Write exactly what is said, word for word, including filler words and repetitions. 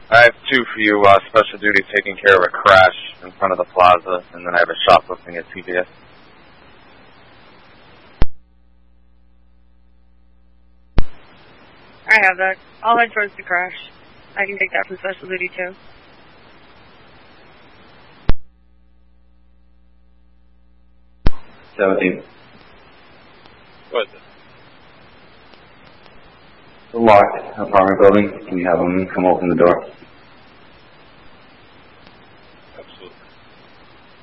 I have two for you, uh, special duty taking care of a crash in front of the plaza, and then I have a shoplifting at T B S. I have that. I'll head towards the crash. I can take that from special duty too. seventeen. What is it? The locked apartment building. Can you have them come open the door?